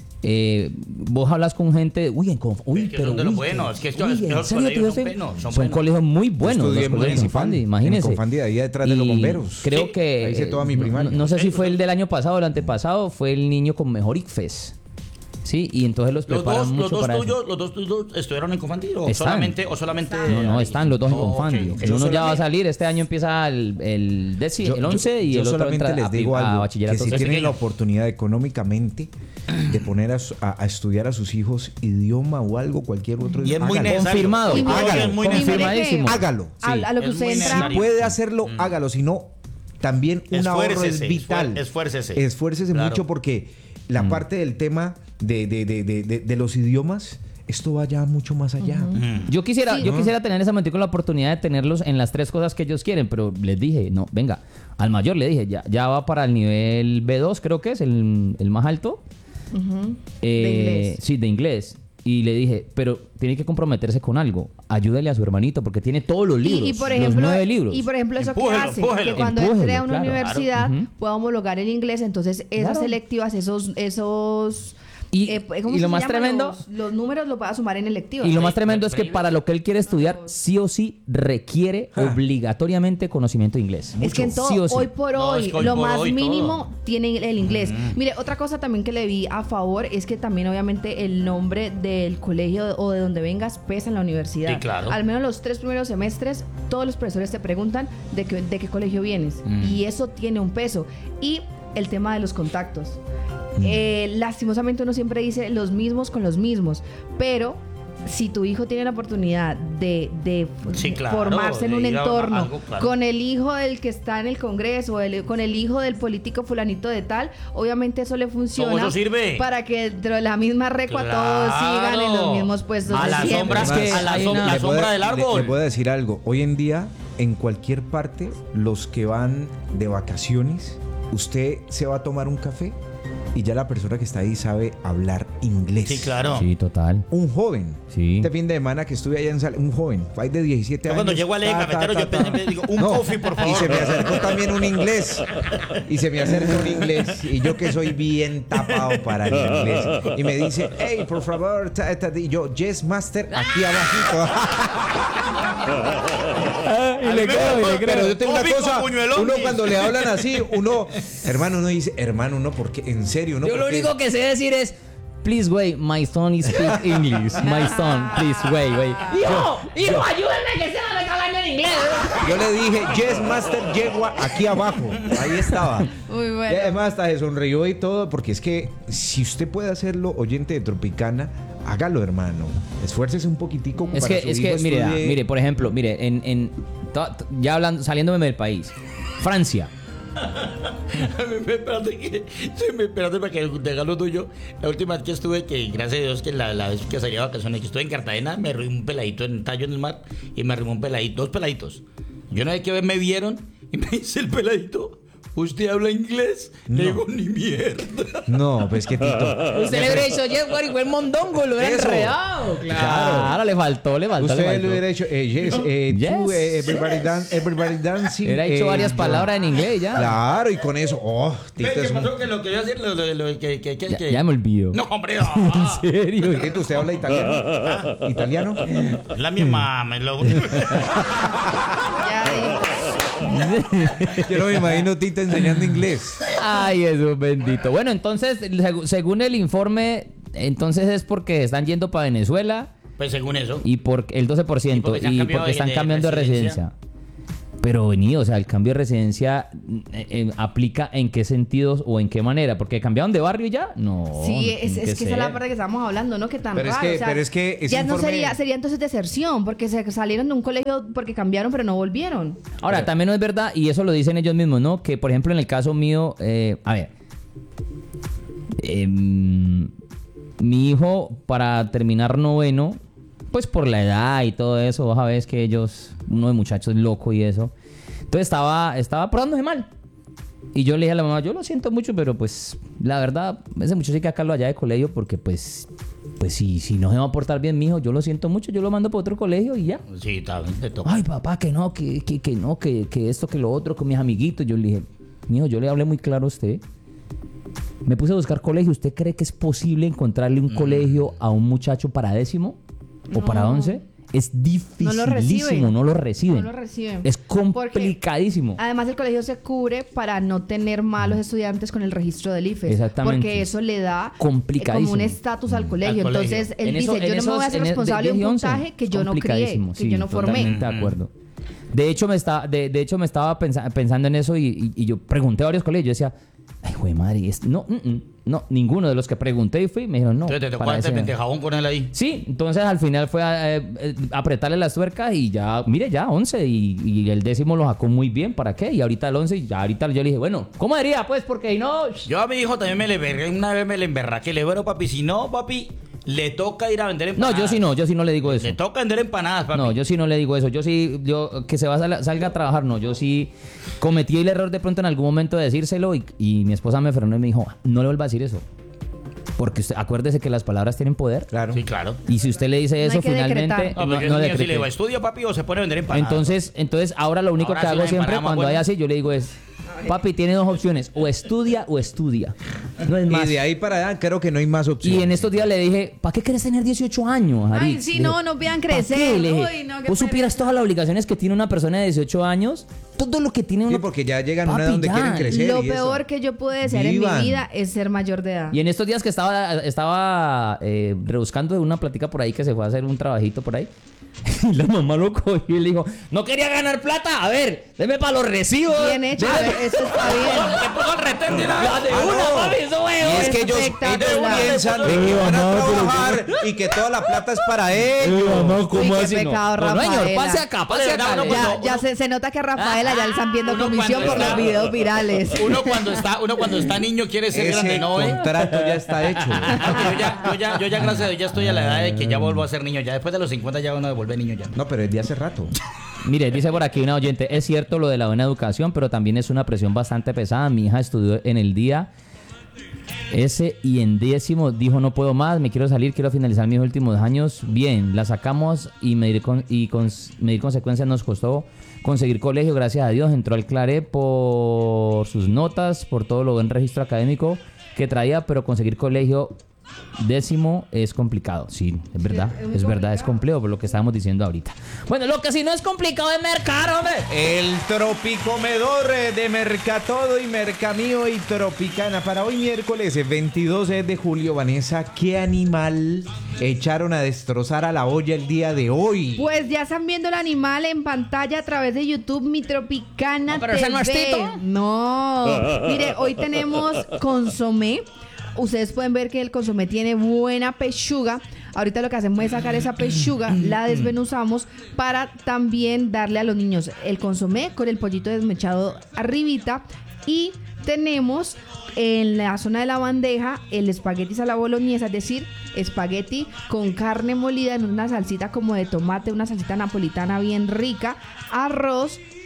eh, vos hablas con gente, uy, en Conf- uy Es que pero son de los uy, buenos, es que estos- uy, estos ¿en serio colegios tú son ves? buenos, son Son buenos. colegios muy buenos, Estudié los colegios con municipal, Fandi, en imagínese. Confandi, ahí detrás de los Y bomberos. Creo Sí, que ahí hice toda mi no- primaria. No, no sé si fue el del año pasado o el antepasado, fue el niño con mejor I C F E S. Sí, y entonces los Los preparan dos, mucho los dos para eso. tuyos, los dos tuyos estuvieron en Confandi o Están. solamente, o solamente. No, no, están los dos en Oh, Confandi. ok, ok. El uno ya va a solamente- salir, este año empieza el, el, décimo, Yo- el once y yo el otro solamente entra les a, digo a algo, bachillerato. que si Entonces, tienen la pequeño. oportunidad económicamente de poner a, su- a- a estudiar a sus hijos idioma o algo, cualquier otro Y es idioma, muy hágalo. necesario. Confirmado. Y mire Hágalo. que- Es muy y mire que confirmadísimo. Hágalo. A, a lo que es usted muy entra... necesario. Puede hacerlo, hágalo. Si no, también un ahorro es Esfuércese, vital. esfuer- esfuércese. Esfuércese Claro. mucho porque la parte del tema de, de, de, de, de- de los idiomas, esto va ya mucho más allá. Mm. Yo quisiera, Sí. yo quisiera tener en ese momento la oportunidad de tenerlos en las tres cosas que ellos quieren, pero les dije, no, venga, al mayor le dije, ya, ya va para el nivel B dos, creo que es el, el más alto. Ujú. Eh, De inglés. Sí, de inglés. Y le dije, pero tiene que comprometerse con algo. Ayúdele a su hermanito porque tiene todos los libros, Y, y por ejemplo, los nueve libros. y por ejemplo eso Empújelo, que hace, empújelo. que cuando Empújelo, entre a una claro. universidad Claro. Ujú. pueda homologar el inglés, entonces esas Claro. selectivas, esos, esos Y- eh, ¿cómo y se lo más llama? tremendo- los, los números lo pueda sumar en electivas. Y lo más Sí, tremendo es que increíble. para lo que él quiere estudiar, sí o sí requiere obligatoriamente conocimiento de inglés. Es que en todo, Sí o sí. hoy por No, hoy, es que hoy lo por más hoy mínimo todo. tiene el inglés. Mire, otra cosa también que le vi a favor es que también obviamente el nombre del colegio o de donde vengas pesa en la universidad. Sí, claro. Al menos los tres primeros semestres, todos los profesores te preguntan de qué, de qué colegio vienes. Y eso tiene un peso. Y el tema de los contactos. Eh, lastimosamente uno siempre dice los mismos con los mismos, pero si tu hijo tiene la oportunidad de, de Sí, claro, formarse en de un ir a entorno algo, claro. con el hijo del que está en el Congreso, el- con el hijo del político fulanito de tal, obviamente eso le funciona Todo eso sirve. para que dentro de la misma recua Claro. todos sigan en los mismos puestos A de la siempre. sombra, Es que a la, hay som- una- la Le sombra puedo- del le- árbol. Le, puedo decir algo. Hoy en día, en cualquier parte, los que van de vacaciones, usted se va a tomar un café y ya la persona que está ahí sabe hablar inglés. Sí, claro. Sí, total. Un joven. Sí. Este fin de semana que estuve allá en Sal, un joven, fue de diecisiete Yo años. cuando llego al eje ta, cafetero, ta, yo ta, pensé, ta. me digo, un coffee, por favor. Y se me acercó también un inglés. Y se me acerca un inglés. Y yo que soy bien tapado para el inglés. Y me dice, hey, por favor. ta, ta, y yo, yes, master, aquí abajito. Y le creo, y le creo. Pero yo tengo una Coffee con cosa. puñuelón, Uno dice. cuando le hablan así, uno, hermano, uno dice, hermano, uno, porque en serio, uno. Yo lo porque- único que sé decir es, please wait, my son is speak English. My son, please wait, wait. Hijo, hijo, ayúdenme que se me está hablando en inglés. Yo le dije, yes, master, llego aquí abajo. Ahí estaba. Muy bueno. Y además hasta se sonrió y todo, porque es que si usted puede hacerlo, oyente de Tropicana, hágalo, hermano. Esfuércese un poquitico Es para que, su es hijo que, mire, estudie. mire, por ejemplo, mire, en, en to- to- ya hablando, saliéndome del país, Francia. espérate, que, sí, me- espérate para que te lo tuyo. La última vez que estuve, que gracias a Dios que la, la vez que salí de vacaciones, que estuve en Cartagena, me arrimó un peladito en tallo en el mar y me arrimó un peladito, dos peladitos. Yo no sé qué vez me vieron y me dice el peladito, ¿usted habla inglés? No. Le digo, ni mierda. No, pues que Tito. Usted le hubiera dicho, yes, what, igual mondongo, lo hubiera Eso. enredado. Claro. Claro, le faltó, le faltó. Usted le le faltó. hubiera hecho, eh, yes, eh, Yes. tú, eh, everybody, dan- everybody dancing. Hubiera dicho eh, varias yo- palabras en inglés ya. Claro, y con eso, oh, Tito ¿Qué es un... pasó? Que lo que yo decir, lo, lo, lo- que, que, que, Ya, que- ya me olvido. No, hombre, ¿En no. serio? Tito, ¿usted habla italiano? ¿Italiano? La mi mamá, lo... Ya dijo. Yo no me imagino Tito enseñando inglés. Ay, Jesús bendito. Bueno, entonces, seg- según el informe, entonces es porque están yendo para Venezuela Pues según eso. y por el doce por ciento Y porque se han y cambiado porque de- están de cambiando de residencia. residencia. Pero vení, o sea, el cambio de residencia eh, eh, aplica en qué sentidos o en qué manera, porque cambiaron de barrio y ya, no. Sí, es, tiene es que esa es ser. la parte que estábamos hablando, ¿no? Que tan Pero es raro. que- o sea, pero es que ese ya no informe- sería, sería entonces deserción, porque se salieron de un colegio porque cambiaron, pero no volvieron. Ahora, también no es verdad, y eso lo dicen ellos mismos, ¿no? Que, por ejemplo, en el caso mío, eh, a ver, em, mi hijo, para terminar noveno, pues por la edad y todo eso, vos sabés que ellos, uno de muchachos loco y eso. Entonces estaba, estaba portándose mal. Y yo le dije a la mamá, yo lo siento mucho, pero pues, la verdad, ese muchacho hay que sacarlo allá de colegio porque, pues, pues si, si no se va a portar bien mi hijo, yo lo siento mucho, yo lo mando para otro colegio y ya. Sí, está bien, te toca. Ay, papá, que no, que, que, que no, que, que esto, que lo otro, con mis amiguitos. Yo le dije, mijo, yo le hablé muy claro a usted. Me puse a buscar colegio. ¿Usted cree que es posible encontrarle un colegio a un muchacho para décimo o No. para once? Es No lo dificilísimo, reciben. no lo reciben. No lo reciben. Es Porque, complicadísimo. además, el colegio se cubre para no tener malos estudiantes con el registro del I F E S. Exactamente. Porque eso le da eh, Complicadísimo. como un estatus al colegio. Al colegio. Entonces, él En dice, eso- yo en no me voy a esos- hacer en el- responsable de diez y un once, puntaje que yo no crié, complicadísimo, que sí, yo no formé. Totalmente de acuerdo. De hecho, me estaba, de, de hecho, me estaba pensa- pensando en eso y, y- y yo pregunté a varios colegios. Yo decía, ay, güey, madre, es- no, mm, mm, no, ninguno de los que pregunté y fui me dijeron no. Entonces te tocó para darte ese- pentejabón con él ahí. Sí, entonces al final fue a, eh, eh, apretarle las tuercas y ya, mire, ya once y, y el décimo lo sacó muy bien, ¿para qué? Y ahorita el once, y ya ahorita yo le dije, bueno, ¿cómo diría? Pues porque si no... Yo a mi hijo también me le vergué, una vez me le emberraqué. Le bueno, papi, si no, papi, le toca ir a vender No, empanadas. yo sí no, yo sí no le digo eso. Le toca vender empanadas, papi. No, yo sí no le digo eso. Yo sí, yo que se va a sal- salga a trabajar, no. Yo sí cometí el error de pronto en algún momento de decírselo y, y mi esposa me frenó y me dijo, no le vuelva a decir eso. Porque usted, acuérdese que las palabras tienen poder. Claro. Sí, claro. Y si usted le dice No hay eso, que finalmente decretar. No, no, porque no yo si decrete. le digo, estudia, papi, o se pone a vender empanadas. Entonces, entonces ahora lo único Ahora que sí hago las siempre empanadas cuando hay buenas. así, yo le digo es, papi, tiene dos opciones, o estudia o estudia. No es más. Y de ahí para allá creo que no hay más opciones. Y en estos días le dije, ¿para qué quieres tener dieciocho años, Ari? Ay, sí, Le no, dije, no vean ¿pa' crecer. qué? Le dije, Uy, no, qué vos supieras pereza. todas las obligaciones que tiene una persona de dieciocho años, todo lo que tiene Sí, uno... porque ya llegan a una Papi, edad donde ya. quieren crecer. Lo y eso. peor que yo pude desear en Vivan. mi vida es ser mayor de edad. Y en estos días que estaba, estaba eh, rebuscando de una plática por ahí que se fue a hacer un trabajito por ahí, y la mamá lo cogió y le dijo, no quería ganar plata, a ver, deme para los recibos. Bien hecho, Deme- a ver, eso está bien. Le puso el retén de una La de Ah, una, no. papi, eso es, Y es que Es ellos, ellos espectacular. piensan de que van a trabajar y que toda la plata es para ellos. Uy, qué pecado, No, no, señor, Rafaela. pase acá, pase Vale, acá. no, le- no, Ya, no, ya uno- se, se nota que a Rafaela ya le están viendo Uno comisión cuando por los está- videos virales. Uno cuando está, uno cuando está niño quiere ser Ese grande, ¿no? ¿eh? contrato ya está hecho. Aunque yo ya, yo ya, yo ya gracias a Dios ya estoy a la edad de que ya vuelvo a ser niño. Ya después de los cincuenta ya uno devuelve niño ya. No, pero es de hace rato. Mire, dice por aquí una oyente, es cierto lo de la buena educación, pero también es una presión bastante pesada. Mi hija estudió en el día ese y en décimo dijo no puedo más, me quiero salir, quiero finalizar mis últimos años. Bien, la sacamos y medir, con, y con, medir consecuencias nos costó conseguir colegio, gracias a Dios. Entró al Clare por sus notas, por todo lo buen registro académico que traía, pero conseguir colegio décimo es complicado. Sí, es verdad, es muy es verdad, es complicado. complejo por lo que estábamos diciendo ahorita. Bueno, lo que sí no es complicado es mercar, hombre. El Tropicomedor de Mercatodo y Mercamío y Tropicana. Para hoy miércoles veintidós de julio, Vanessa, ¿qué animal echaron a destrozar a la olla el día de hoy? Pues ya están viendo el animal en pantalla a través de YouTube, Mi Tropicana No, pero ese no es T V. Tito. No. Mire, hoy tenemos consomé. Ustedes pueden ver que el consomé tiene buena pechuga. Ahorita lo que hacemos es sacar esa pechuga, la desmenuzamos para también darle a los niños el consomé con el pollito desmechado arribita. Y tenemos en la zona de la bandeja el espagueti a la boloñesa, es decir, espagueti con carne molida en una salsita como de tomate, una salsita napolitana bien rica, arroz,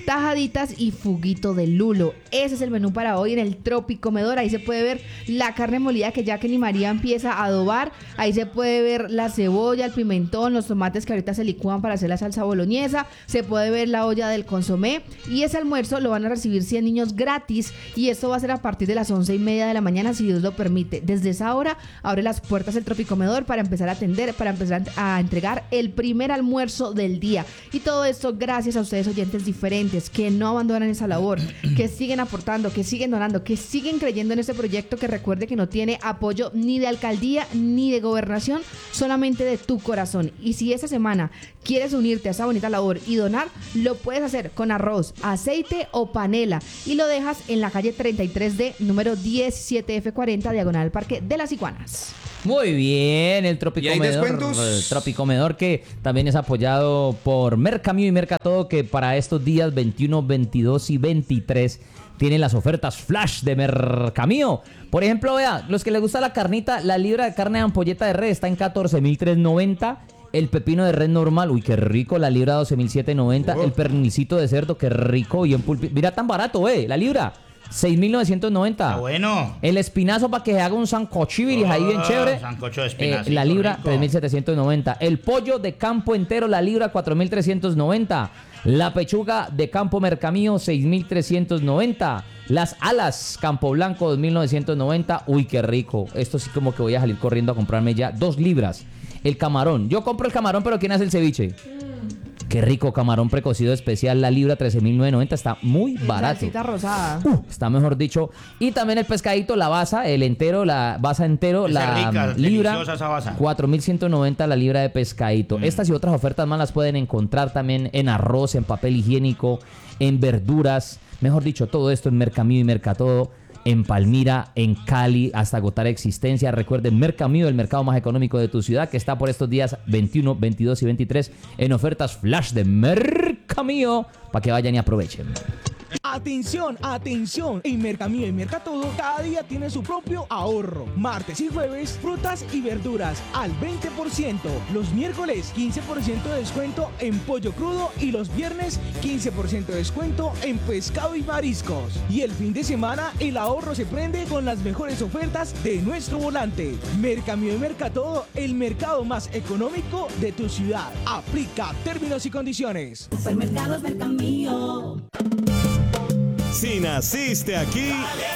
tajaditas y fuguito de lulo. Ese es el menú para hoy en el Tropicomedor. Ahí se puede ver la carne molida que Jacqueline y María empieza a adobar. Ahí se puede ver la cebolla, el pimentón, los tomates que ahorita se licúan para hacer la salsa boloñesa. Se puede ver la olla del consomé. Y ese almuerzo lo van a recibir cien niños gratis. Y esto va a ser a partir de las once y media de la mañana, si Dios lo permite. Desde esa hora abre las puertas el Tropicomedor para empezar a atender, para empezar a entregar el primer almuerzo del día. Y todo esto gracias a ustedes, oyentes diferentes, que no abandonan esa labor, que siguen aportando, que siguen donando, que siguen creyendo en este proyecto, que recuerde que no tiene apoyo ni de alcaldía ni de gobernación, solamente de tu corazón. Y si esta semana quieres unirte a esa bonita labor y donar, lo puedes hacer con arroz, aceite o panela y lo dejas en la calle treinta y tres D, número diecisiete F cuarenta, diagonal al Parque de las Iguanas. Muy bien, el Tropicomedor. ¿Y hay descuentos? El Tropicomedor, que también es apoyado por Mercamio y Mercatodo, que para estos días veintiuno, veintidós y veintitrés tienen las ofertas flash de Mercamio. Por ejemplo, vea, los que les gusta la carnita, la libra de carne de ampolleta de res está en catorce mil trescientos noventa. El pepino de res normal, uy, qué rico, la libra doce mil setecientos noventa. Oh. El pernilcito de cerdo, qué rico, bien pulpi. Mira, tan barato, eh, la libra. seis mil novecientos noventa. Está bueno. El espinazo para que se haga un sancochiviris oh, ahí bien chévere. Sancocho de espinazo. Eh, la libra, tres mil setecientos noventa. El pollo de campo entero, la libra, cuatro mil trescientos noventa. La pechuga de campo Mercamío, seis mil trescientos noventa. Las alas Campo Blanco, dos mil novecientos noventa. Uy, qué rico. Esto sí como que voy a salir corriendo a comprarme ya dos libras. El camarón. Yo compro el camarón, pero ¿quién hace el ceviche? Qué rico, camarón precocido especial, la libra trece mil novecientos noventa, está muy barato. Salsita rosada. Uh, está mejor dicho. Y también el pescadito, la baza, el entero, la baza entero, esa la rica, libra, esa baza. cuatro mil ciento noventa la libra de pescadito. Mm. Estas y otras ofertas más las pueden encontrar también en arroz, en papel higiénico, en verduras. Mejor dicho, todo esto en Mercamío y Mercatodo. En Palmira, en Cali, hasta agotar existencia. Recuerden, Mercamío, el mercado más económico de tu ciudad, que está por estos días veintiuno, veintidós y veintitrés en ofertas flash de Mercamío, para que vayan y aprovechen. Atención, atención, en Mercamío y Mercatodo cada día tiene su propio ahorro. Martes y jueves, frutas y verduras al veinte por ciento. Los miércoles, quince por ciento de descuento en pollo crudo y los viernes, quince por ciento de descuento en pescado y mariscos. Y el fin de semana, el ahorro se prende con las mejores ofertas de nuestro volante. Mercamío y Mercatodo, el mercado más económico de tu ciudad. Aplica términos y condiciones. Supermercados Mercamío. Si naciste aquí,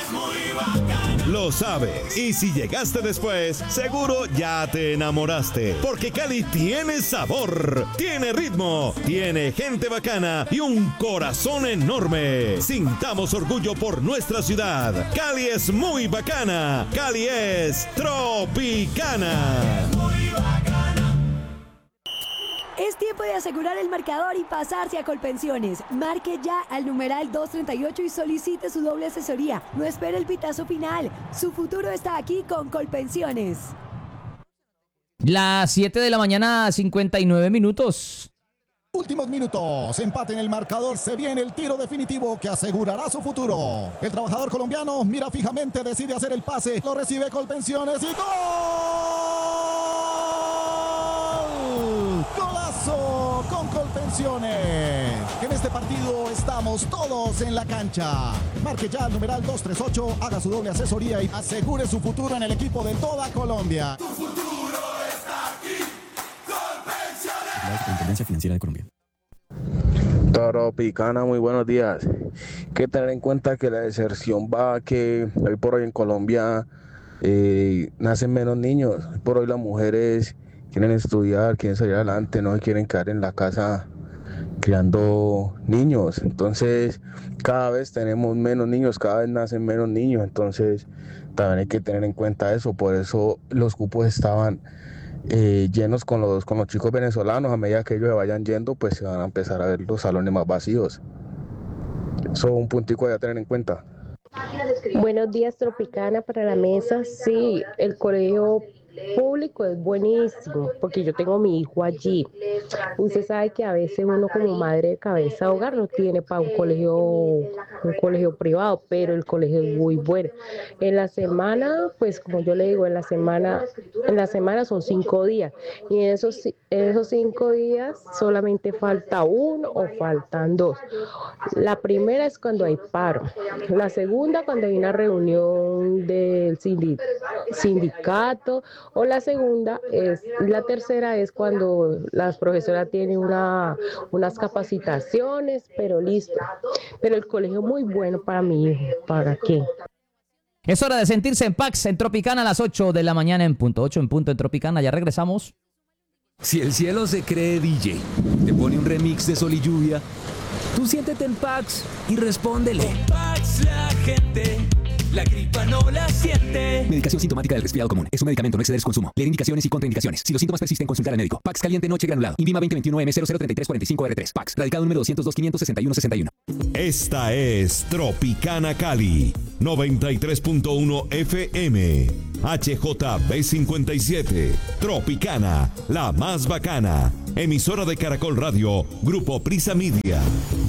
lo sabes. Y si llegaste después, seguro ya te enamoraste. Porque Cali tiene sabor, tiene ritmo, tiene gente bacana y un corazón enorme. Sintamos orgullo por nuestra ciudad. Cali es muy bacana. Cali es tropicana. Es tiempo de asegurar el marcador y pasarse a Colpensiones. Marque ya al numeral doscientos treinta y ocho y solicite su doble asesoría. No espere el pitazo final. Su futuro está aquí con Colpensiones. Las siete de la mañana, cincuenta y nueve minutos. Últimos minutos, empate en el marcador, se viene el tiro definitivo que asegurará su futuro. El trabajador colombiano mira fijamente, decide hacer el pase, lo recibe Colpensiones y ¡gol! ¡Golazo con Colpensiones! En este partido estamos todos en la cancha. Marque ya al numeral doscientos treinta y ocho, haga su doble asesoría y asegure su futuro en el equipo de toda Colombia. Tu futuro está aquí, Colpensiones. La Superintendencia Financiera de Colombia. Tropicana, muy buenos días. Hay que tener en cuenta que la deserción va a que hoy por hoy en Colombia eh, nacen menos niños. Hoy por hoy las mujeres quieren estudiar, quieren salir adelante, no quieren quedar en la casa criando niños. Entonces cada vez tenemos menos niños, cada vez nacen menos niños. Entonces también hay que tener en cuenta eso. Por eso los cupos estaban eh, llenos con los, con los chicos venezolanos. A medida que ellos se vayan yendo, pues se van a empezar a ver los salones más vacíos. Eso es un puntico a tener en cuenta. Buenos días, Tropicana, para la mesa. Sí, el colegio público es buenísimo, porque yo tengo a mi hijo allí. Usted sabe que a veces uno como madre de cabeza de hogar no tiene para un colegio, un colegio privado, pero el colegio es muy bueno. En la semana, pues como yo le digo, en la semana, en la semana son cinco días, y en esos, en esos cinco días solamente falta uno o faltan dos. La primera es cuando hay paro, la segunda cuando hay una reunión del sindicato, o la segunda es, la tercera es cuando las profesoras tienen una, unas capacitaciones, pero listo. Pero el colegio muy bueno para mi hijo, ¿para qué? Es hora de sentirse en Pax, en Tropicana a las ocho de la mañana en punto, ocho en punto en Tropicana, ya regresamos. Si el cielo se cree D J, te pone un remix de Sol y Lluvia, tú siéntete en Pax y respóndele. En Pax la gente, la gripa no la siente. Medicación sintomática del resfriado común. Es un medicamento, no exceder su consumo. Leer indicaciones y contraindicaciones. Si los síntomas persisten, consultar al médico. Pax caliente noche granulado. Invima veinte veintiuno M cero cero treinta y tres cuarenta y cinco R tres. Pax. Radicado número doscientos dos quinientos sesenta y uno sesenta y uno. Esta es Tropicana Cali, noventa y tres punto uno F M. H J B cincuenta y siete. Tropicana, la más bacana. Emisora de Caracol Radio, Grupo Prisa Media.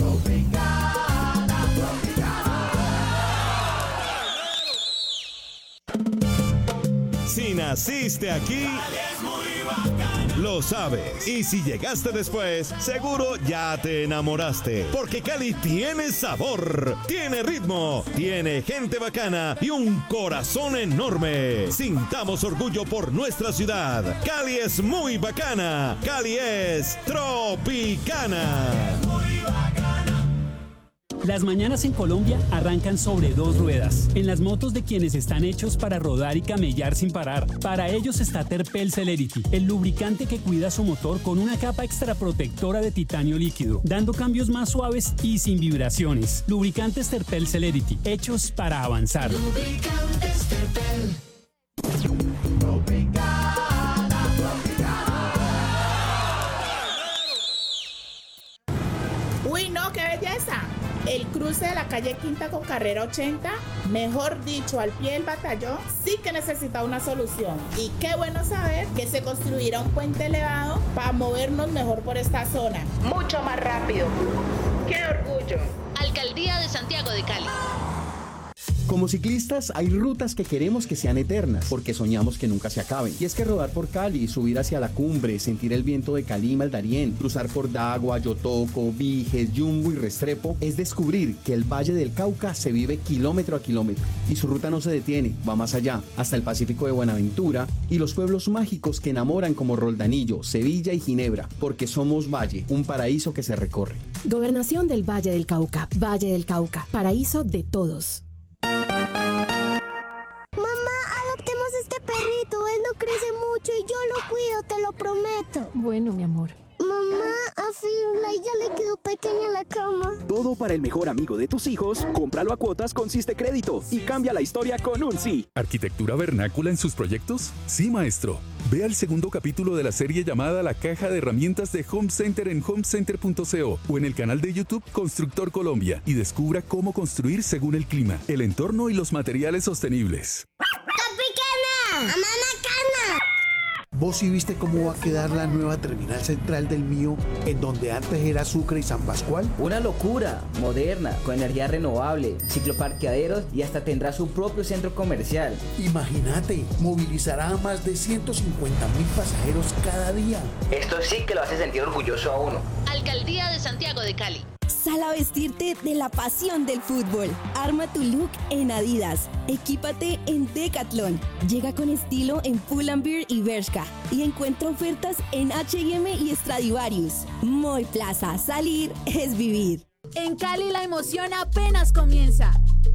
Si naciste aquí, lo sabes. Y si llegaste después, seguro ya te enamoraste. Porque Cali tiene sabor, tiene ritmo, tiene gente bacana y un corazón enorme. Sintamos orgullo por nuestra ciudad. Cali es muy bacana. Cali es Tropicana. Las mañanas en Colombia arrancan sobre dos ruedas, en las motos de quienes están hechos para rodar y camellar sin parar. Para ellos está Terpel Celerity, el lubricante que cuida su motor con una capa extra protectora de titanio líquido, dando cambios más suaves y sin vibraciones. Lubricantes Terpel Celerity, hechos para avanzar. Lubricantes Terpel. Uy, no, qué belleza. El cruce de la calle Quinta con carrera ochenta, mejor dicho, al pie del batallón, sí que necesita una solución. Y qué bueno saber que se construirá un puente elevado para movernos mejor por esta zona. Mucho más rápido. ¡Qué orgullo! Alcaldía de Santiago de Cali. Como ciclistas hay rutas que queremos que sean eternas, porque soñamos que nunca se acaben. Y es que rodar por Cali, subir hacia la cumbre, sentir el viento de Calima, el Darién, cruzar por Dagua, Yotoco, Viges, Yumbo y Restrepo, es descubrir que el Valle del Cauca se vive kilómetro a kilómetro. Y su ruta no se detiene, va más allá, hasta el Pacífico de Buenaventura y los pueblos mágicos que enamoran como Roldanillo, Sevilla y Ginebra, porque somos Valle, un paraíso que se recorre. Gobernación del Valle del Cauca, Valle del Cauca, paraíso de todos. Este perrito, él no crece mucho y yo lo cuido, te lo prometo. Bueno, mi amor. Mamá, a Firula ya le quedó pequeña la cama. Todo para el mejor amigo de tus hijos, cómpralo a cuotas con Siste Crédito y cambia la historia con un sí. ¿Arquitectura vernácula en sus proyectos? Sí, maestro. Vea el segundo capítulo de la serie llamada La Caja de Herramientas de Home Center en home center punto co o en el canal de YouTube Constructor Colombia y descubra cómo construir según el clima, el entorno y los materiales sostenibles. ¡Tropicana! ¡Mamá Macana! ¿Vos sí viste cómo va a quedar la nueva terminal central del Mío, en donde antes era Sucre y San Pascual? Una locura, moderna, con energía renovable, cicloparqueaderos y hasta tendrá su propio centro comercial. Imagínate, movilizará a más de ciento cincuenta mil pasajeros cada día. Esto sí que lo hace sentir orgulloso a uno. Alcaldía de Santiago de Cali. Sal a vestirte de la pasión del fútbol. Arma tu look en Adidas. Equípate en Decathlon. Llega con estilo en Pull&Bear y Bershka. Y encuentra ofertas en H y M y Stradivarius. Moy Plaza. Salir es vivir. En Cali la emoción apenas comienza.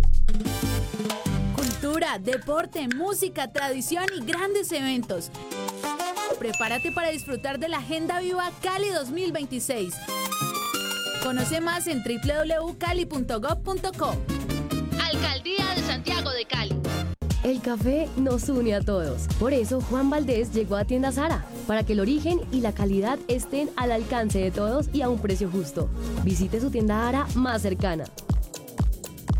Cultura, deporte, música, tradición y grandes eventos. Prepárate para disfrutar de la Agenda Viva Cali dos mil veintiséis. Conoce más en doble u doble u doble u punto cali punto gob punto co. Alcaldía de Santiago de Cali. El café nos une a todos. Por eso Juan Valdés llegó a Tienda Zara, para que el origen y la calidad estén al alcance de todos y a un precio justo. Visite su tienda Zara más cercana.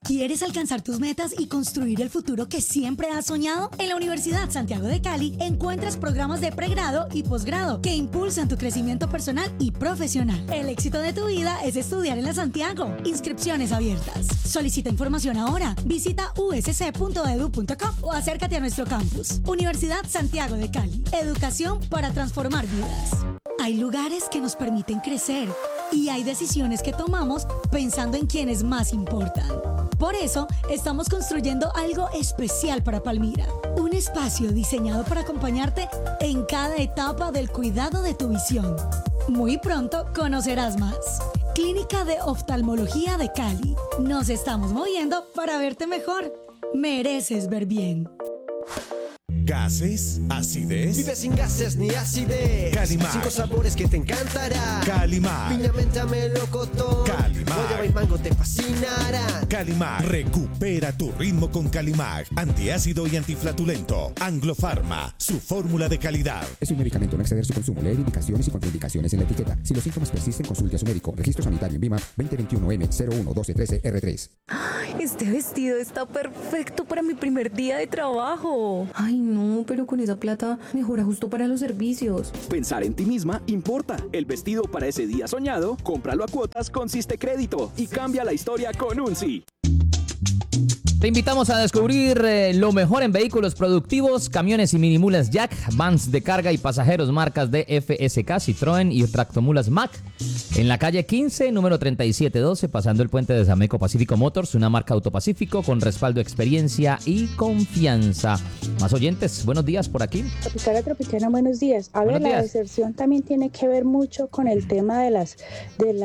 ¿Quieres alcanzar tus metas y construir el futuro que siempre has soñado? En la Universidad Santiago de Cali encuentras programas de pregrado y posgrado que impulsan tu crecimiento personal y profesional. El éxito de tu vida es estudiar en la Santiago. Inscripciones abiertas. Solicita información ahora. Visita u s c punto e d u punto com o acércate a nuestro campus. Universidad Santiago de Cali. Educación para transformar vidas. Hay lugares que nos permiten crecer y hay decisiones que tomamos pensando en quienes más importan. Por eso, estamos construyendo algo especial para Palmira. Un espacio diseñado para acompañarte en cada etapa del cuidado de tu visión. Muy pronto conocerás más. Clínica de Oftalmología de Cali. Nos estamos moviendo para verte mejor. Mereces ver bien. ¿Gases? ¿Acidez? Vive sin gases ni acidez. Calimar. Cinco sabores que te encantará. Calimar. Piña, menta, melocotón. Calimar. Guayaba y mango te fascinará. Calimar. Recupera tu ritmo con Calimar. Antiácido y antiflatulento. Anglo Pharma. Su fórmula de calidad. Es un medicamento, no exceder su consumo. Leer indicaciones y contraindicaciones en la etiqueta. Si los síntomas persisten, consulte a su médico. Registro sanitario en Vima veinte veintiuno M cero uno doce trece R tres. Este vestido está perfecto para mi primer día de trabajo. Ay, no, pero con esa plata mejora justo para los servicios. Pensar en ti misma importa. El vestido para ese día soñado, cómpralo a cuotas con Siste Crédito y cambia la historia con un sí. Te invitamos a descubrir eh, lo mejor en vehículos productivos, camiones y minimulas Jack, vans de carga y pasajeros marcas de F S K, Citroën y tractomulas Mack. En la calle quince, número treinta y siete doce, pasando el puente de Sameco Pacífico Motors, una marca Autopacífico con respaldo, experiencia y confianza. Más oyentes, buenos días por aquí. Tropicana, Tropicana, buenos días. A ver, Buenos la días. deserción también tiene que ver mucho con el tema de las de la